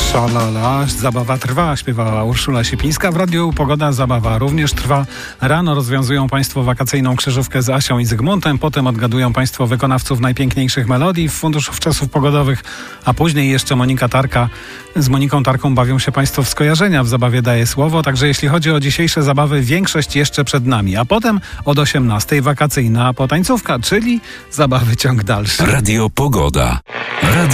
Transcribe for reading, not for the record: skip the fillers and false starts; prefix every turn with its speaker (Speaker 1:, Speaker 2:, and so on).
Speaker 1: Szalala, zabawa trwa, śpiewała Urszula Siepińska. W radiu Pogoda, zabawa również trwa. Rano rozwiązują Państwo wakacyjną krzyżówkę z Asią i Zygmuntem, potem odgadują Państwo wykonawców najpiękniejszych melodii w Funduszu Wczasów Pogodowych, a później jeszcze Monika Tarka. Z Moniką Tarką bawią się Państwo w skojarzenia, w zabawie daje słowo, także jeśli chodzi o dzisiejsze zabawy, większość jeszcze przed nami, a potem od 18:00 wakacyjna potańcówka, czyli zabawy ciąg dalszy.
Speaker 2: Radio Pogoda.